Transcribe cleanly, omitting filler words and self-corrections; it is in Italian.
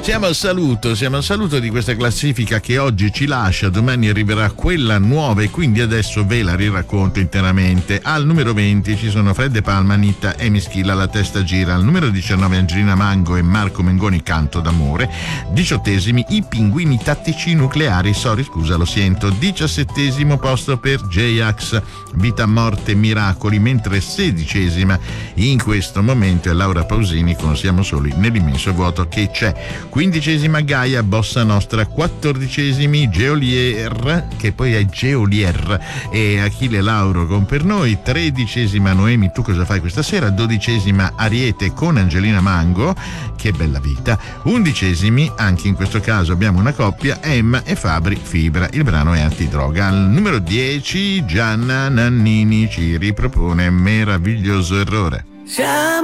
Siamo al saluto di questa classifica che oggi ci lascia, domani arriverà quella nuova e quindi adesso ve la riracconto interamente. Al numero 20 ci sono Fred De Palma, Nitta e Mischilla, La testa gira. Al numero 19 Angelina Mango e Marco Mengoni, Canto d'amore. 18esimi I pinguini tattici nucleari, lo siento. 17esimo posto per J-Ax, Vita, morte, miracoli, mentre 16esima in questo momento è Laura Pausini con Siamo soli nell'immenso vuoto che c'è. 15esima Gaia, Bossa Nostra. 14esimi Geolier, che poi è Geolier, e Achille Lauro con Per noi. 13esima Noemi, Tu cosa fai questa sera. 12esima Ariete con Angelina Mango, Che bella vita. 11esimi, anche in questo caso abbiamo una coppia, Emma e Fabri, Fibra. Il brano è Antidroga. Al numero 10 Gianna Nannini ci ripropone Meraviglioso errore. Siamo